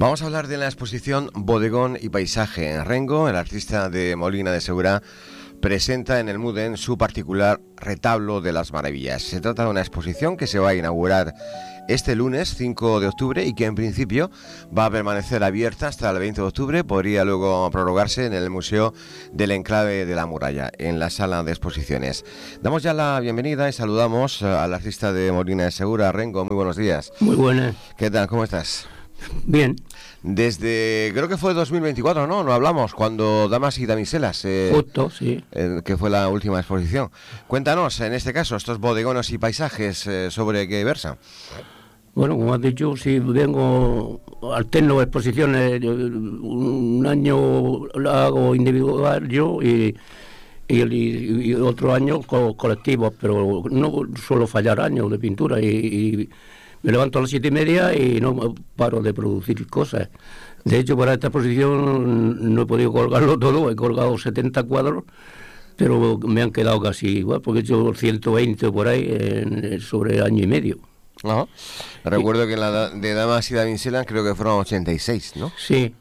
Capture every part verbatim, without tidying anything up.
Vamos a hablar de la exposición Bodegón y Paisaje. Rengo, el artista de Molina de Segura, presenta en el Muden su particular retablo de las maravillas. Se trata de una exposición que se va a inaugurar este lunes cinco de octubre y que en principio va a permanecer abierta hasta el veinte de octubre. Podría luego prorrogarse en el Museo del Enclave de la Muralla, en la sala de exposiciones. Damos ya la bienvenida y saludamos al artista de Molina de Segura, Rengo. Muy buenos días. Muy buenas. ¿Qué tal? ¿Cómo estás? Bien. Desde, creo que fue dos mil veinticuatro, ¿no? No hablamos, cuando Damas y Damiselas, eh, Justo, sí. eh, que fue la última exposición. Cuéntanos, en este caso, estos bodegones y paisajes, eh, ¿sobre qué versan? Bueno, como has dicho, sí, vengo alterno exposiciones. Un año la hago individual yo y, y, el, y otro año co colectivos, pero no suelo fallar años de pintura y... y me levanto a las siete y media y no paro de producir cosas. De hecho, para esta exposición no he podido colgarlo todo, he colgado setenta cuadros, pero me han quedado casi igual, porque he hecho ciento veinte por ahí en, sobre año y medio. Ajá. Recuerdo y, que en la de Damas y Damiselas creo que fueron ochenta y seis, ¿no? Sí.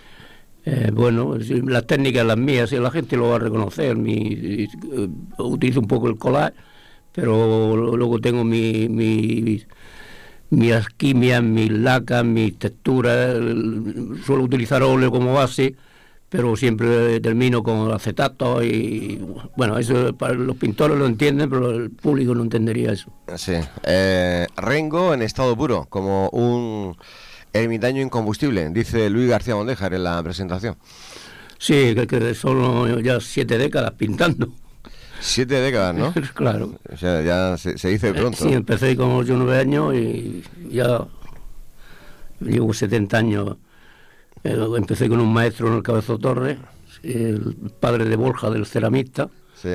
Eh, bueno, las técnicas las mías, la gente lo va a reconocer. Mi, uh, utilizo un poco el collage, pero luego tengo mi... mi mis alquimias, mis lacas, mis texturas. Suelo utilizar óleo como base, pero siempre termino con acetato y bueno, eso para los pintores lo entienden, pero el público no entendería eso. Sí. Eh, Rengo en estado puro, como un ermitaño incombustible, dice Luis García Mondéjar en la presentación. Sí, que, que son ya siete décadas pintando. Siete décadas, ¿no? Claro. O sea, ya se, se dice pronto. Sí, empecé con ocho o nueve años y ya llevo setenta años. Eh, empecé con un maestro en el Cabezo Torres, el padre de Borja, del ceramista. Sí.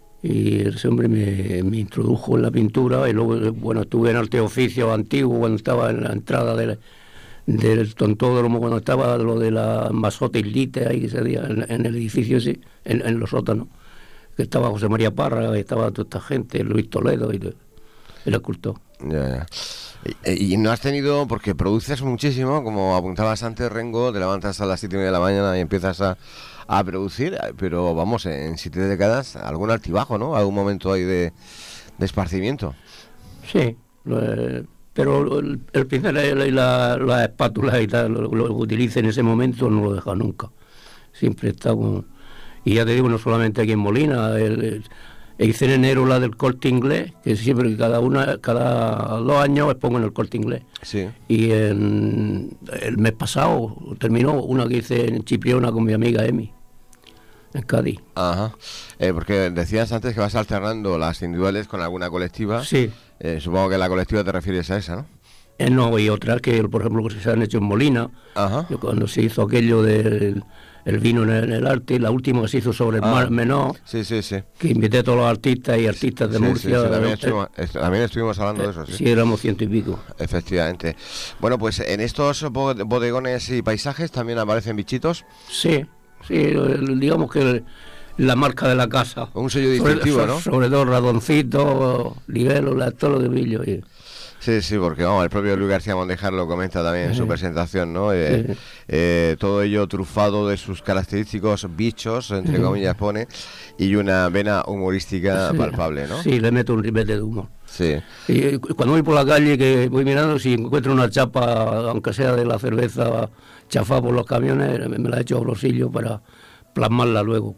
Y ese hombre me, me introdujo en la pintura y luego, bueno, estuve en arte oficio antiguo cuando estaba en la entrada del, del tontódromo, cuando estaba lo de la masota islite ahí que se hacía en, en el edificio, sí, en, en los sótanos. Que estaba José María Parra, estaba toda esta gente, Luis Toledo y el escultor. Ya, ya. Y, y no has tenido, porque produces muchísimo, como apuntabas antes, Rengo, te levantas a las siete y media de la mañana y empiezas a, a producir, pero vamos, en siete décadas, algún altibajo, ¿no? Algún momento ahí de, de esparcimiento. Sí, eh, pero el, el pincel y la, la espátula y tal, lo, lo que utilice en ese momento no lo deja nunca. Siempre está con... Y ya te digo, no solamente aquí en Molina, el, el, hice en enero la del Corte Inglés, que siempre cada una, cada dos años expongo en el Corte Inglés. Sí. Y en, el mes pasado terminó una que hice en Chipiona con mi amiga Emi, en Cádiz. Ajá. Eh, porque decías antes que vas alternando las individuales con alguna colectiva. Sí. Eh, supongo que la colectiva te refieres a esa, ¿no? Eh, no, y otras que, por ejemplo, que se han hecho en Molina. Ajá. Cuando se hizo aquello del... el vino en el, en el arte, la última que se hizo sobre el ah, Mar Menor, sí, sí, sí. que invité a todos los artistas y artistas de sí, Murcia. Sí, sí, también, estuvimos, también estuvimos hablando eh, de eso. Sí. sí, éramos ciento y pico. Efectivamente. Bueno, pues en estos bodegones y paisajes también aparecen bichitos. Sí, sí, digamos que la marca de la casa. Un sello distintivo, sobre, ¿no? Sobre todo ratoncitos, libelos, todo lo de brillo. Y... Sí, sí, porque vamos, el propio Luis García Mondéjar lo comenta también en su presentación, ¿no? Eh, sí. eh, todo ello trufado de sus característicos bichos, entre comillas pone, y una vena humorística sí. palpable, ¿no? Sí, le meto un ribete de humor. Sí. Y cuando voy por la calle, que voy mirando, si encuentro una chapa, aunque sea de la cerveza chafada por los camiones, me la echo a bolsillo para plasmarla luego.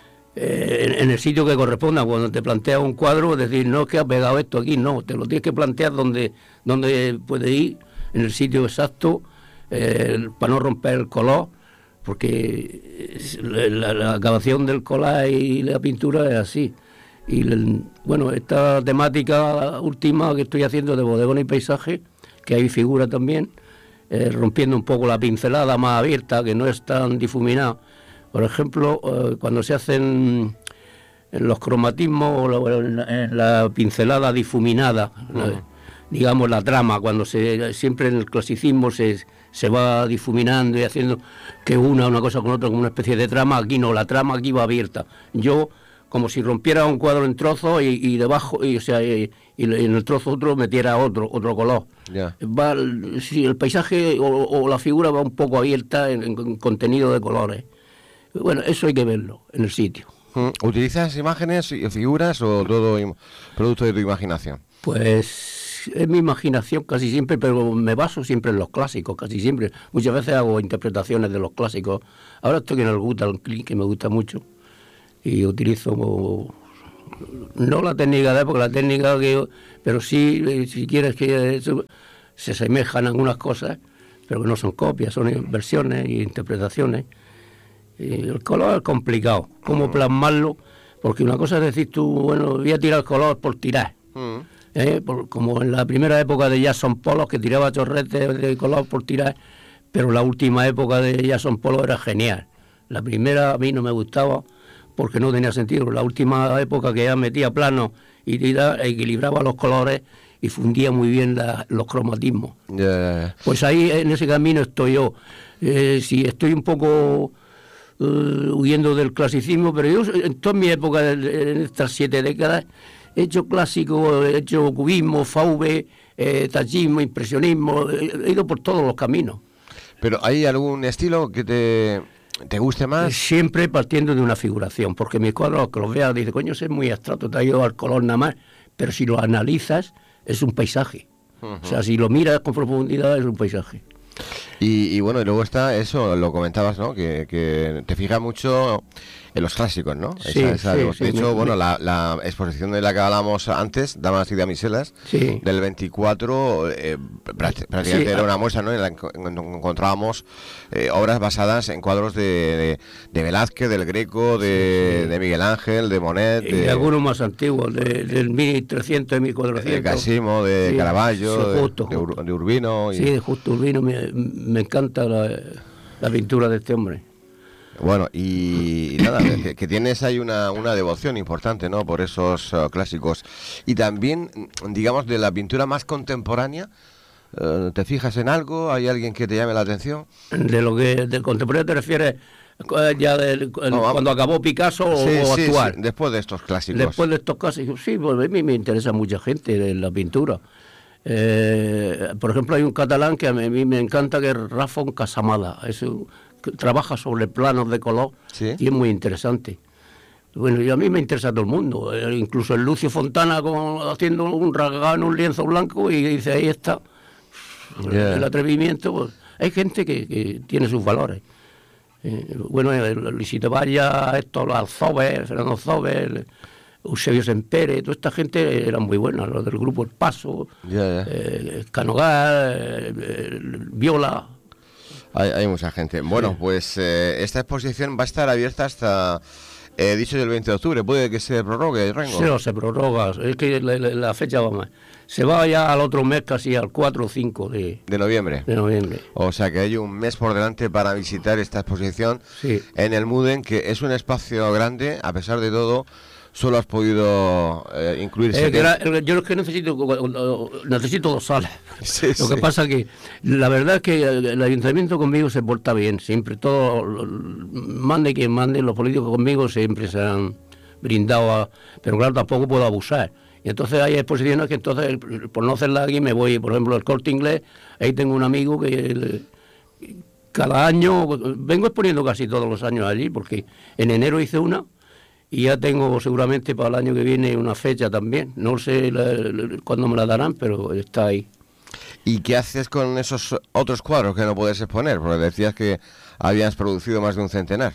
Eh, en, en el sitio que corresponda, cuando te planteas un cuadro, es decir, no es que ha pegado esto aquí, no, te lo tienes que plantear donde, donde puede ir, en el sitio exacto, eh, para no romper el color, porque la, la acabación del collage y la pintura es así. Y el, bueno, esta temática última que estoy haciendo de bodegón y paisaje, que ahí figura también, eh, rompiendo un poco la pincelada más abierta, que no es tan difuminada. Por ejemplo, eh, cuando se hacen los cromatismos o la, en la pincelada difuminada, uh-huh. eh, digamos la trama, cuando se siempre en el clasicismo se, se va difuminando y haciendo que una una cosa con otra como una especie de trama, aquí no, la trama aquí va abierta. Yo como si rompiera un cuadro en trozos y, y debajo, y, o sea, y, y en el trozo otro metiera otro otro color. Yeah. Va, si el paisaje o, o la figura va un poco abierta en, en contenido de colores. Bueno, eso hay que verlo en el sitio. ¿Utilizas imágenes y figuras o todo im- producto de tu imaginación? Pues es mi imaginación casi siempre, pero me baso siempre en los clásicos, casi siempre. Muchas veces hago interpretaciones de los clásicos. Ahora estoy en el Guitar Clean, que me gusta mucho, y utilizo no la técnica de época, la técnica que, pero sí, si quieres que eso, se asemejan algunas cosas, pero que no son copias, son versiones e interpretaciones. Y el color es complicado, cómo plasmarlo, porque una cosa es decir tú, bueno, voy a tirar el color por tirar, Mm. ¿eh? Por, como en la primera época de Jackson Pollock, que tiraba chorretes de color por tirar, pero la última época de Jackson Pollock era genial. La primera a mí no me gustaba porque no tenía sentido, la última época que ya metía plano y tiraba, equilibraba los colores y fundía muy bien la, los cromatismos. Yeah, yeah, yeah. Pues ahí en ese camino estoy yo. Eh, si estoy un poco Uh, huyendo del clasicismo, pero yo en toda mi época, en estas siete décadas, he hecho clásico, he hecho cubismo, F V, eh, tachismo, impresionismo, he ido por todos los caminos. ¿Pero hay algún estilo que te, te guste más? Siempre partiendo de una figuración, porque mis cuadros, que los veas, dice, coño, ese es muy abstracto, te ha ido al color nada más, pero si lo analizas, es un paisaje. Uh-huh. O sea, si lo miras con profundidad, es un paisaje. Y, y bueno, y luego está eso, lo comentabas, ¿no? Que, que te fijas mucho en los clásicos, ¿no? Sí, esa, esa, sí, de sí, hecho, me, bueno, me... La, la exposición de la que hablábamos antes, Damas y Damiselas, sí. del veinticuatro, eh, prácticamente sí, era una muestra, ¿no? En la que encontrábamos eh, obras basadas en cuadros de, de, de Velázquez, del Greco, de, sí, sí. de Miguel Ángel, de Monet. Y de, de algunos más antiguos, de, del mil trescientos, mil cuatrocientos. De Casimo, de sí, Caravaggio, sí, justo, de, justo. de Urbino. Y... Sí, de justo Urbino, me, me encanta la, la pintura de este hombre. Bueno, y, y nada, que, que tienes ahí una, una devoción importante, ¿no? Por esos uh, clásicos. Y también, digamos, de la pintura más contemporánea, uh, ¿te fijas en algo? ¿Hay alguien que te llame la atención? De lo que del contemporáneo te refieres ya de, no, cuando acabó Picasso o, sí, o sí, actual. Sí, después de estos clásicos. Después de estos clásicos, sí, pues a mí me interesa mucha gente en la pintura. Eh, por ejemplo, hay un catalán que a mí me encanta, que es Rafon Casamada. Es un, que trabaja sobre planos de color, ¿sí? Y es muy interesante. Bueno, y a mí me interesa todo el mundo, eh, incluso el Lucio Fontana como haciendo un rasgado en un lienzo blanco y dice, ahí está, yeah. El atrevimiento. Pues, hay gente que, que tiene sus valores. Eh, bueno, Luisito Valla, estos, Alzobes, Fernando Alzobes, Eusebio Sempere, toda esta gente eran muy buena, los del grupo El Paso, yeah, yeah. Eh, Canogar, eh, Viola. Hay, hay mucha gente. Bueno, sí. Pues eh, esta exposición va a estar abierta hasta, eh, dicho el veinte de octubre. ¿Puede que se prorrogue, Rengo? Sí, no, se prorroga. Es que la, la, la fecha va más. Se va ya al otro mes, casi al cuatro o cinco de, de noviembre. De noviembre. O sea que hay un mes por delante para visitar esta exposición, sí, en el Muden, que es un espacio grande, a pesar de todo. Solo has podido eh, incluir... Eh, que era, yo es que necesito necesito dos salas. Sí, Lo que sí. pasa que la verdad es que el ayuntamiento conmigo se porta bien. Siempre, todo, mande quien mande, los políticos conmigo siempre se han brindado a... Pero claro, tampoco puedo abusar. Y entonces hay exposiciones que entonces, por no hacerla aquí, me voy, por ejemplo, el Corte Inglés, ahí tengo un amigo que... Cada año, vengo exponiendo casi todos los años allí, porque en enero hice una, y ya tengo seguramente para el año que viene una fecha también. No sé la, la, cuándo me la darán, pero está ahí. ¿Y qué haces con esos otros cuadros que no puedes exponer? Porque decías que habías producido más de un centenar.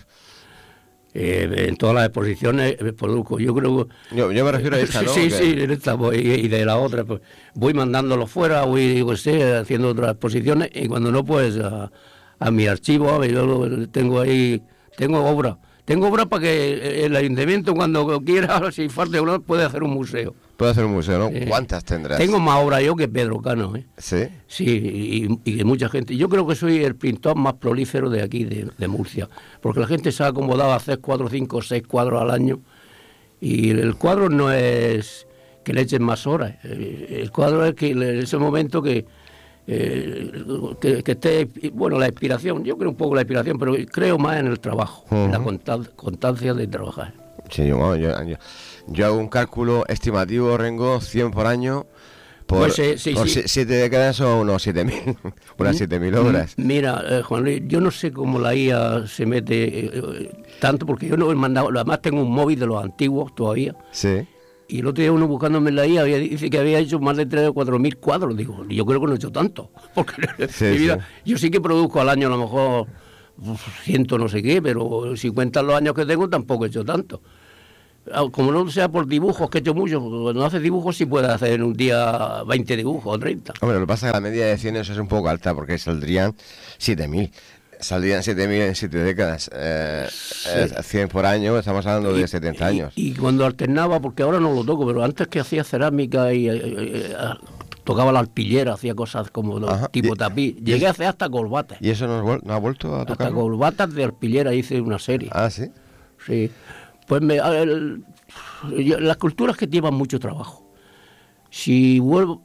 Eh, en todas las exposiciones produzco. Yo creo que... Yo, yo me refiero a esta, ¿no? Sí, que... sí, en esta voy, y de la otra. Pues, voy mandándolo fuera, voy pues, sí, haciendo otras exposiciones, y cuando no, pues a, a mi archivo, yo tengo ahí, tengo obra. Tengo obra para que el ayuntamiento, cuando quiera, si falta una, puede hacer un museo. Puede hacer un museo, ¿no? Eh, ¿Cuántas tendrás? Tengo más obra yo que Pedro Cano, ¿eh? ¿Sí? Sí, y, y que mucha gente. Yo creo que soy el pintor más prolífero de aquí, de, de Murcia, porque la gente se ha acomodado a hacer cuatro, cinco, seis cuadros al año, y el cuadro no es que le echen más horas. El cuadro es que en ese momento que... Eh, que, que esté, bueno, la inspiración, yo creo un poco la inspiración, pero creo más en el trabajo, uh-huh. en la constancia de trabajar. Sí, yo, yo, yo, yo hago un cálculo estimativo, Rengo, cien por año. Por, pues, eh, sí, por sí. siete décadas son unos siete mil, unas siete mil obras. Mira, eh, Juan Luis, yo no sé cómo la I A se mete eh, tanto, porque yo no he mandado, además tengo un móvil de los antiguos todavía. Sí. Y el otro día uno buscándome en la I A había, dice que había hecho más de tres o cuatro mil cuadros. Digo, yo creo que no he hecho tanto. Porque sí, mi vida, sí. Yo sí que produzco al año a lo mejor ciento no sé qué, pero si cuentan los años que tengo tampoco he hecho tanto. Como no sea por dibujos, que he hecho mucho, cuando haces dibujos sí puedes hacer en un día veinte dibujos o treinta. Hombre, lo que pasa es que la media de cien es un poco alta, porque saldrían siete mil. Saldrían siete mil en siete décadas. Eh, Sí. eh, cien por año, estamos hablando de setenta años. Y, y cuando alternaba, porque ahora no lo toco, pero antes que hacía cerámica y... eh, eh, tocaba la arpillera, hacía cosas como Ajá. tipo y, tapiz. Llegué a hacer hasta colbatas. ¿Y eso no, no ha vuelto a tocar? Hasta colbatas de arpillera hice una serie. Ah, ¿sí? Sí. Pues me, el, las culturas que llevan mucho trabajo. Si vuelvo,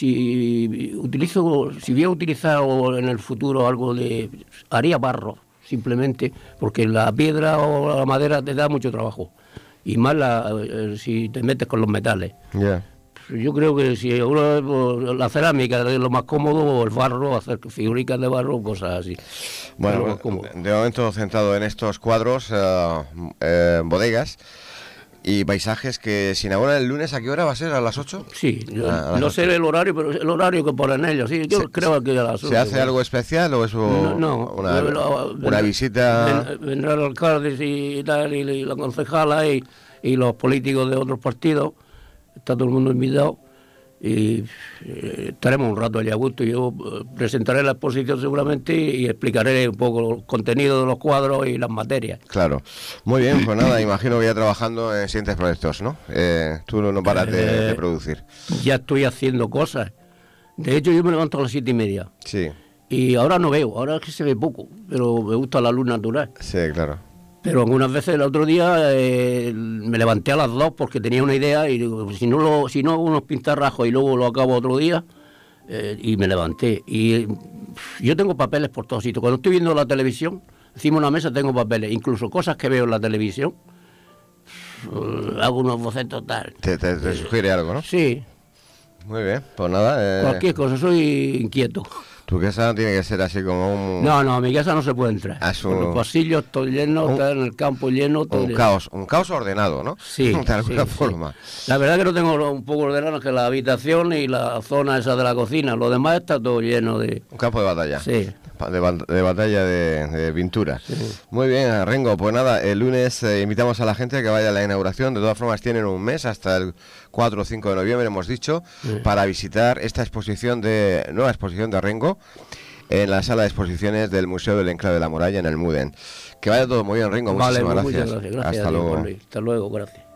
si utilizo, si voy a utilizar en el futuro algo de, haría barro, simplemente, porque la piedra o la madera te da mucho trabajo. Y más la, si te metes con los metales. Ya. Yeah. Yo creo que si uno, la cerámica es lo más cómodo, o el barro, hacer figuritas de barro, cosas así. Bueno, de momento centrado en estos cuadros, uh, eh, bodegas y paisajes que se inauguran el lunes. ¿A qué hora va a ser? ¿A las ocho? Sí, yo, ah, no sé el horario, pero el horario que ponen ellos. Sí, yo se, creo que a las ocho. ¿Se hace algo especial o es no, no, una, lo, una ven, visita? Ven, vendrán los alcaldes y tal, y, y la concejala y, y los políticos de otros partidos. Está todo el mundo invitado y eh, estaremos un rato allí a gusto. Yo eh, presentaré la exposición seguramente y explicaré un poco el contenido de los cuadros y las materias. Claro. Muy bien, pues nada, imagino que ya trabajando en siguientes proyectos, ¿no? Eh, tú no paras de, eh, de producir. Ya estoy haciendo cosas. De hecho, yo me levanto a las siete y media. Sí. Y ahora no veo, ahora es que se ve poco, pero me gusta la luz natural. Sí, claro. Pero algunas veces el otro día eh, me levanté a las dos porque tenía una idea y digo, si no lo, si no hago unos pintarrajos y luego lo acabo otro día, eh, y me levanté. Y pff, yo tengo papeles por todos sitios. Cuando estoy viendo la televisión, encima de una mesa tengo papeles, incluso cosas que veo en la televisión, pff, hago unos bocetos tal. ¿Te, te, te sugiere algo, no? Sí. Muy bien, pues nada. Eh... Cualquier cosa, soy inquieto. Tu casa tiene que ser así como un... No, no, a mi casa no se puede entrar. Ah, su... Los pasillos todo lleno, está en el campo lleno. Todo un lleno. caos, un caos ordenado, ¿no? Sí. De alguna sí, forma. Sí. La verdad que no tengo un poco ordenado, que la habitación y la zona esa de la cocina, lo demás está todo lleno de... Un campo de batalla. Sí. De, de batalla de, de pintura. Sí. Muy bien, Rengo, pues nada, el lunes eh, invitamos a la gente a que vaya a la inauguración. De todas formas tienen un mes, hasta el cuatro o cinco de noviembre hemos dicho, sí. para visitar esta exposición de nueva exposición de Rengo en la sala de exposiciones del Museo del Enclave de la Muralla en el Muden. Que vaya todo muy bien, Rengo. Vale, muchísimas pues gracias. Muchas gracias. Gracias. Hasta luego. Hasta luego, gracias.